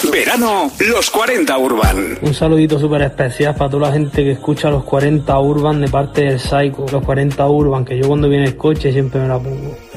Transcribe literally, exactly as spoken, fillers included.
Verano, los cuarenta Urban. Un saludito súper especial para toda la gente que escucha los cuarenta Urban de parte del Psycho. Los cuarenta Urban, que yo cuando viene el coche siempre me la pongo.